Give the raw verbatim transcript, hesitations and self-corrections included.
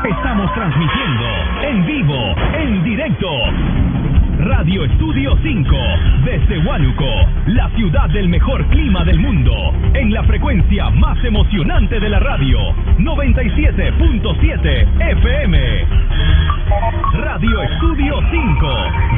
Estamos transmitiendo en vivo, en directo. Radio Estudio cinco, desde Huánuco, la ciudad del mejor clima del mundo, en la frecuencia más emocionante de la radio, noventa y siete punto siete F M. Radio Estudio cinco.